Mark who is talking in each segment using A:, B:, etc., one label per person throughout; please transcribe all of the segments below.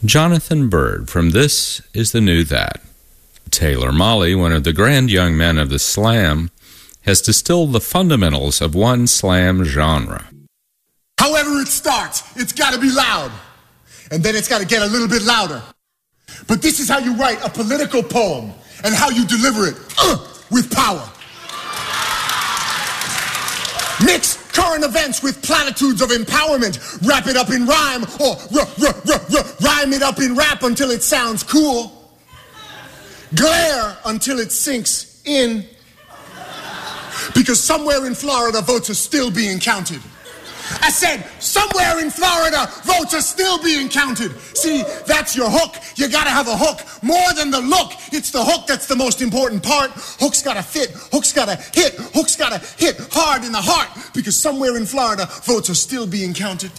A: Jonathan Bird from This Is the New That. Taylor Mali, one of the grand young men of the slam, has distilled the fundamentals of one slam genre.
B: However it starts, it's got to be loud. And then it's got to get a little bit louder. But this is how you write a political poem and how you deliver it with power. Mix current events with platitudes of empowerment. Wrap it up in rhyme or rhyme it up in rap until it sounds cool. Glare until it sinks in. Because somewhere in Florida, votes are still being counted. I said, somewhere in Florida, votes are still being counted. See, that's your hook. You gotta have a hook. More than the look, it's the hook that's the most important part. Hook's gotta fit, hook's gotta hit hard in the heart. Because somewhere in Florida, votes are still being counted.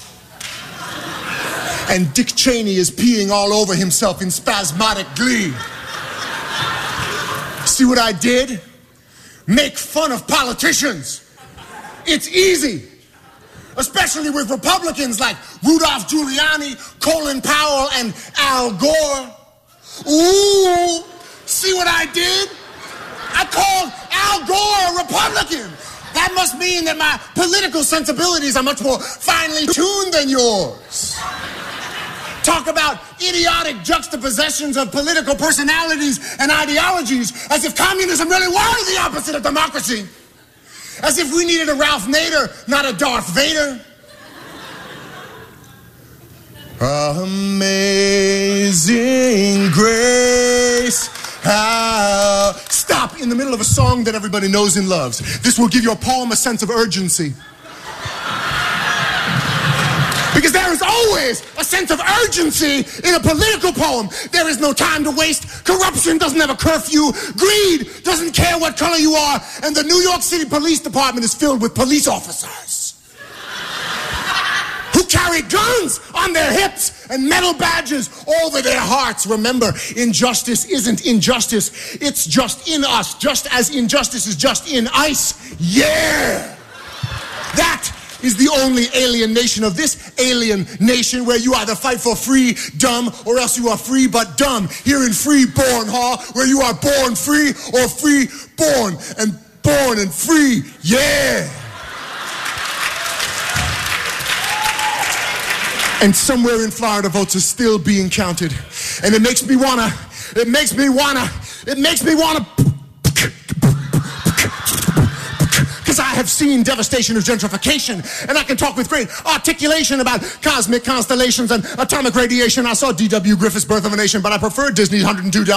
B: And Dick Cheney is peeing all over himself in spasmodic glee. See what I did? Make fun of politicians. It's easy. Especially with Republicans like Rudolph Giuliani, Colin Powell, and Al Gore. Ooh, see what I did? I called Al Gore a Republican. That must mean that my political sensibilities are much more finely tuned than yours. Talk about idiotic juxtapositions of political personalities and ideologies, as if communism really were the opposite of democracy. As if we needed a Ralph Nader, not a Darth Vader. Amazing grace, how... Stop in the middle of a song that everybody knows and loves. This will give your poem a sense of urgency. Because there is always a sense of urgency in a political poem. There is no time to waste. Corruption doesn't have a curfew. Greed doesn't care what color you are. And the New York City Police Department is filled with police officers who carry guns on their hips and metal badges over their hearts. Remember, injustice isn't injustice. It's just in us, just as injustice is just in ice. Yeah! That is the only alien nation of this alien nation, where you either fight for free, dumb, or else you are free but dumb. Here in Freeborn Hall, where you are born free or free born and free. Yeah. And somewhere in Florida, votes are still being counted. And it makes me wanna because I have seen devastation of gentrification, and I can talk with great articulation about cosmic constellations and atomic radiation. I saw D.W. Griffith's Birth of a Nation, but I prefer Disney's 102